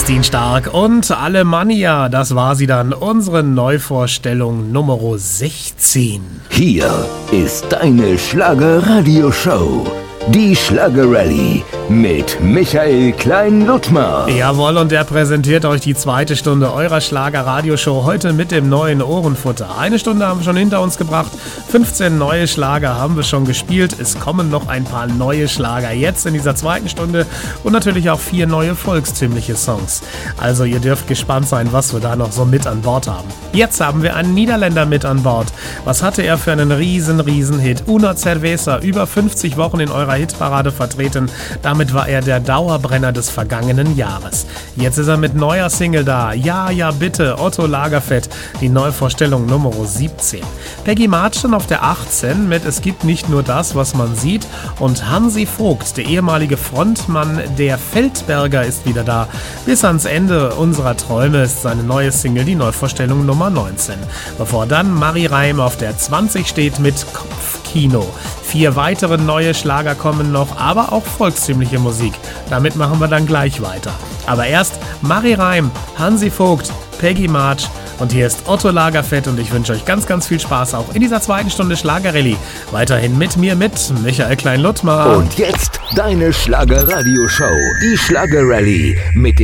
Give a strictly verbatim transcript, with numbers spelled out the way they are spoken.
Christine Stark und Alemannia, das war sie dann, unsere Neuvorstellung Nummer sechzehn. Hier ist deine Schlager-Radio-Show. Die Schlager-Rallye mit Michael Klein-Ludtmer. Jawohl, und der präsentiert euch die zweite Stunde eurer Schlager-Radio-Show heute mit dem neuen Ohrenfutter. Eine Stunde haben wir schon hinter uns gebracht, fünfzehn neue Schlager haben wir schon gespielt. Es kommen noch ein paar neue Schlager jetzt in dieser zweiten Stunde und natürlich auch vier neue volkstümliche Songs. Also ihr dürft gespannt sein, was wir da noch so mit an Bord haben. Jetzt haben wir einen Niederländer mit an Bord. Was hatte er für einen riesen, riesen Hit? Una Cerveza, über fünfzig Wochen in eurer Hitparade vertreten. Damit war er der Dauerbrenner des vergangenen Jahres. Jetzt ist er mit neuer Single da. Ja, ja, bitte, Otto Lagerfeld, die Neuvorstellung Nummer siebzehn. Peggy Martin auf der achtzehn mit Es gibt nicht nur das, was man sieht. Und Hansi Vogt, der ehemalige Frontmann der Feldberger, ist wieder da. Bis ans Ende unserer Träume ist seine neue Single die Neuvorstellung Nummer neunzehn. Bevor dann Marie Reim auf der zwanzig steht mit Kopfkino. Vier weitere neue Schlager kommen noch, aber auch volkstümliche Musik. Damit machen wir dann gleich weiter. Aber erst Marie Reim, Hansi Vogt, Peggy March und hier ist Otto Lagerfeld und ich wünsche euch ganz, ganz viel Spaß auch in dieser zweiten Stunde Schlagerrallye. Weiterhin mit mir, mit Michael Klein-Ludtmer. Und jetzt deine Schlager-Radio-Show, die Schlager-Rallye mit dem